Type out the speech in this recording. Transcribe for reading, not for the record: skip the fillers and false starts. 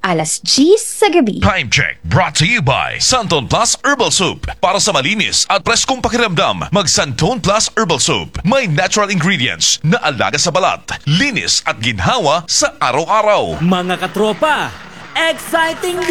alas 10 sa gabi. Time check brought to you by Santon Plus Herbal Soup. Para sa malinis at preskong pakiramdam, mag Santon Plus Herbal Soup. May natural ingredients na alaga sa balat, linis at ginhawa sa araw-araw. Mga katropa, exciting